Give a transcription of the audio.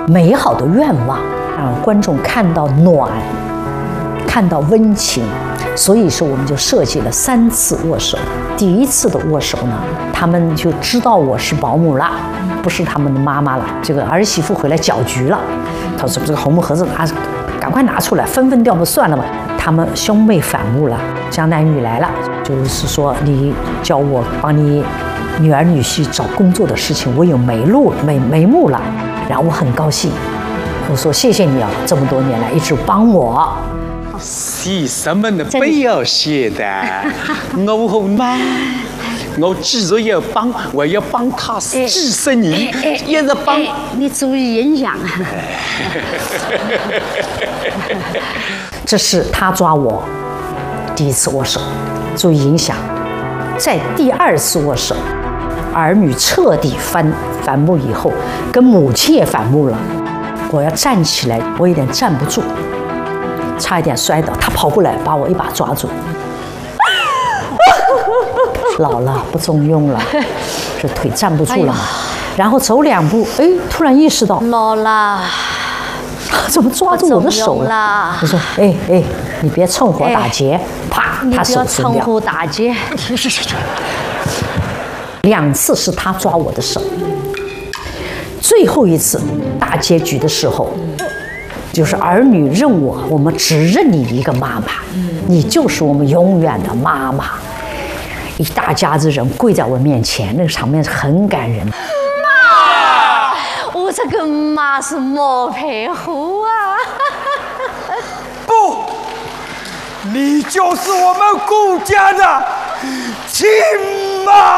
美好的愿望，让观众看到暖，看到温情。所以说，我们就设计了3次握手。第1次的握手呢，他们就知道我是保姆了，不是他们的妈妈了。这个儿媳妇回来搅局了，他说这个红木盒子赶快拿出来，分掉不算了嘛。他们兄妹反目了，江南雨来了，就是说你叫我帮你女儿女婿找工作的事情，我有眉目了。然后我很高兴，我说谢谢你啊，这么多年来一直帮我。 是什么呢？不要谢的，我好吗？我既然要帮，我要帮他几十年，一直帮。 你注意影响。 这是他抓我第1次握手，注意影响。在第2次握手，儿女彻底反目以后，跟母亲也反目了。我要站起来，我有点站不住，差一点摔倒。他跑过来把我一把抓住。老了不中用了，这腿站不住了嘛。然后走2步，哎，突然意识到老了， 怎么抓住我的手了？我说，哎，你别趁火打劫，啪，他手伸掉。 趁火打劫。 2次是他抓我的手，最后1次大结局的时候，就是儿女认我们只认你一个妈妈，你就是我们永远的妈妈。一大家子人跪在我面前，那个场面很感人。 妈，我这个妈是毛皮虎啊！ 不，你就是我们顾家的亲妈。